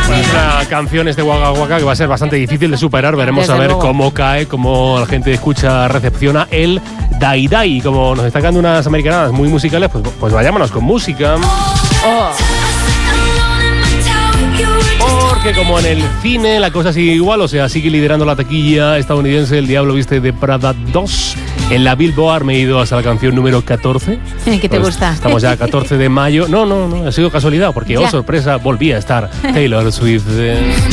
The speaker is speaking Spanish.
Bueno, es una canción Waka Waka que va a ser bastante difícil de superar. Veremos Desde a ver luego. cómo cae, cómo la gente escucha, recepciona el Dai Dai. Como nos están dando unas americanadas muy musicales, pues vayámonos con música. Oh. Porque como en el cine la cosa sigue igual, o sea, sigue liderando la taquilla estadounidense El Diablo Viste de Prada 2. En la Billboard me he ido hasta la canción número 14. ¿Qué te gusta? Estamos ya a 14 de mayo. No, ha sido casualidad, porque, Ya. oh sorpresa, volvía a estar Taylor Swift.